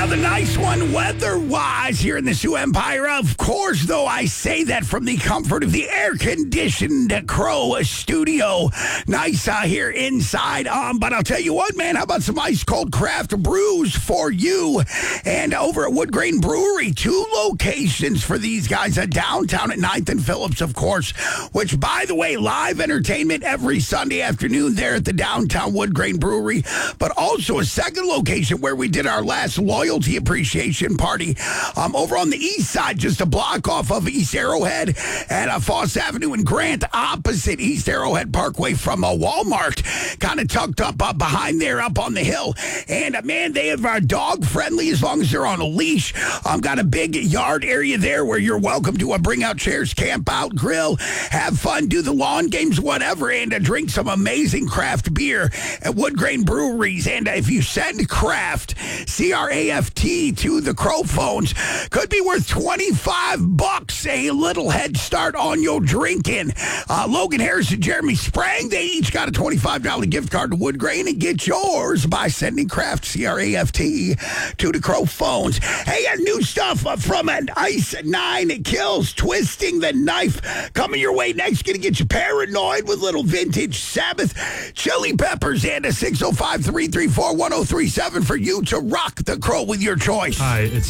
Another nice one weather-wise here in the Sioux Empire. Of course, though, I say that from the comfort of the air-conditioned Crow studio. Nice here inside. But I'll tell you what, man, how about some ice-cold craft brews for you? And over at Wood Grain Brewery, 2 locations for these guys. Downtown at 9th and Phillips, of course, which, by the way, live entertainment every Sunday afternoon there at the downtown Wood Grain Brewery. But also a second location where we did our last loyalty appreciation party over on the east side, just a block off of East Arrowhead at Foss Avenue and Grant, opposite East Arrowhead Parkway from a Walmart, kind of tucked up behind there up on the hill. And man, they are dog friendly as long as they're on a leash. Got a big yard area there where you're welcome to bring out chairs, camp out, grill, have fun, do the lawn games, whatever, and drink some amazing craft beer at Wood Grain Breweries. And if you send craft, C-R-A-F-T, to the Crow phones, could be worth $25, a little head start on your drinking. Logan Harris and Jeremy Sprang, they each got a $25 gift card to Wood Grain, and get yours by sending craft, C-R-A-F-T, to the Crow phones. Hey, new stuff from an Ice 9 Kills, Twisting the Knife, coming your way next. Gonna get you paranoid with little vintage Sabbath Chili Peppers, and a 605-334-1037 for you to rock the Crow with your choice. Hi, it's